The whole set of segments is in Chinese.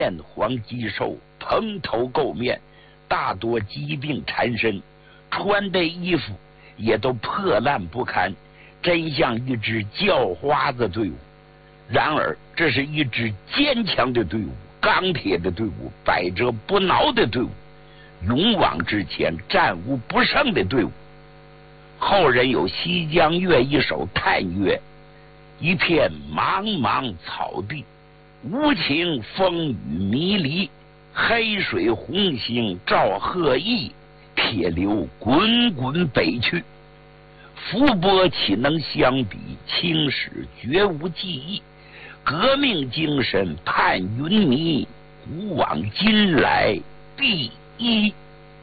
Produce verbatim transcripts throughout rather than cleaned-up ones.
面黄肌瘦，蓬头垢面，大多疾病缠身，穿的衣服也都破烂不堪，真像一支叫花子队伍。然而这是一支坚强的队伍，钢铁的队伍，百折不挠的队伍，勇往直前，战无不胜的队伍。后人有西江月一首叹曰：一片茫茫草地，无情风雨迷离，黑水红星照鹤翼，铁流滚滚北去。浮波岂能相比，青史绝无记忆。革命精神盼云霓，古往今来第一。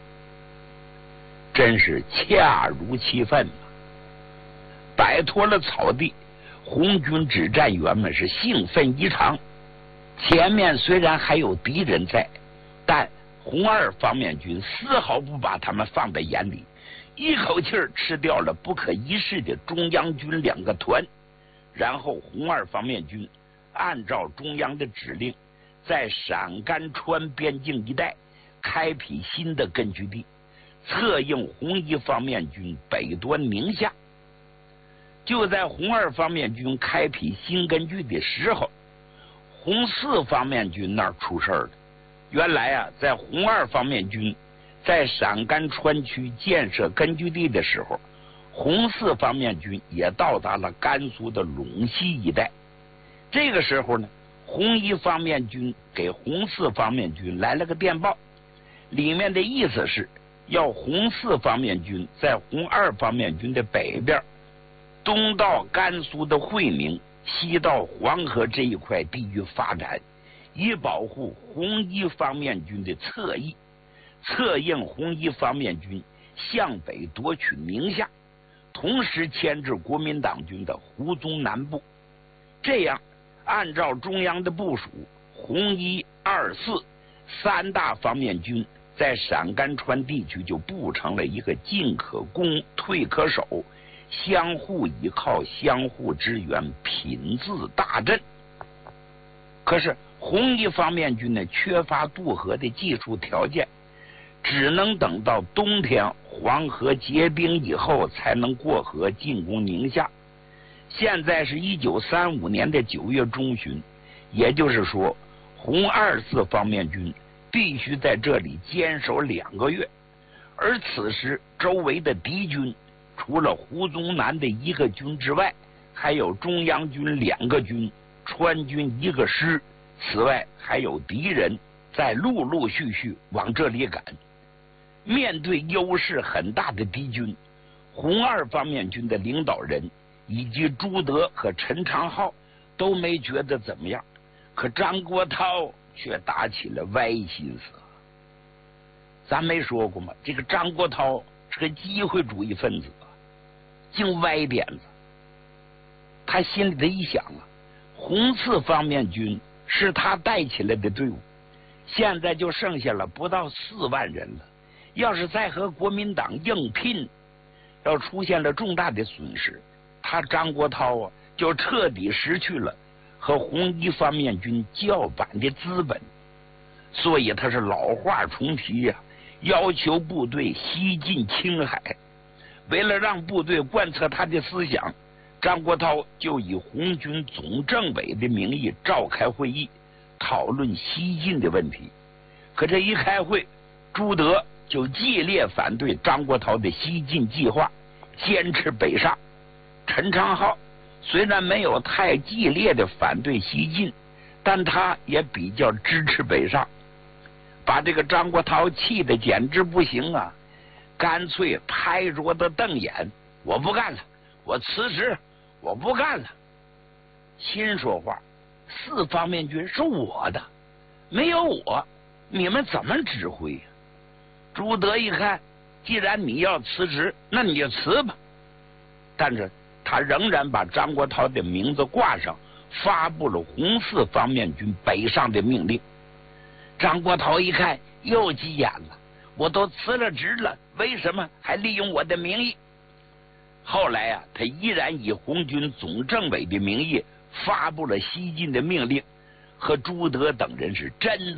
真是恰如其分啊！摆脱了草地，红军指战员们是兴奋异常。前面虽然还有敌人在，但红二方面军丝毫不把他们放在眼里，一口气儿吃掉了不可一世的中央军两个团。然后红二方面军按照中央的指令，在陕甘川边境一带开辟新的根据地，策应红一方面军北端宁夏。就在红二方面军开辟新根据的时候，红四方面军那儿出事了。原来啊，在红二方面军在陕甘川区建设根据地的时候，红四方面军也到达了甘肃的陇西一带。这个时候呢，红一方面军给红四方面军来了个电报，里面的意思是要红四方面军在红二方面军的北边，东到甘肃的会宁，西到黄河这一块地域发展，以保护红一方面军的侧翼，策应红一方面军向北夺取宁夏，同时牵制国民党军的胡宗南部。这样按照中央的部署，红一、二四三大方面军在陕甘川地区就布成了一个进可攻退可守，相互依靠，相互支援，品质大振。可是红一方面军呢，缺乏渡河的技术条件，只能等到冬天黄河结冰以后才能过河进攻宁夏。现在是一九三五年的九月中旬，也就是说红二四方面军必须在这里坚守两个月。而此时周围的敌军除了胡宗南的一个军之外，还有中央军两个军，川军一个师，此外还有敌人在陆陆续续往这里赶。面对优势很大的敌军，红二方面军的领导人以及朱德和陈长浩都没觉得怎么样，可张国焘却打起了歪心思。咱没说过吗？这个张国焘是个机会主义分子，净歪点子。他心里的一想啊，红四方面军是他带起来的队伍，现在就剩下了不到四万人了。要是再和国民党硬拼，要出现了重大的损失，他张国焘啊就彻底失去了和红一方面军叫板的资本。所以他是老话重提呀、啊，要求部队西进青海。为了让部队贯彻他的思想，张国焘就以红军总政委的名义召开会议，讨论西进的问题。可这一开会，朱德就激烈反对张国焘的西进计划，坚持北上。陈长浩虽然没有太激烈的反对西进，但他也比较支持北上，把这个张国焘气得简直不行啊，干脆拍桌子瞪眼，我不干了，我辞职，我不干了。心说话，四方面军是我的，没有我你们怎么指挥呀、啊？朱德一看，既然你要辞职，那你就辞吧。但是他仍然把张国焘的名字挂上，发布了红四方面军北上的命令。张国焘一看又急眼了，我都辞了职了，为什么还利用我的名义？后来啊，他依然以红军总政委的名义发布了西进的命令， 和朱德等人是真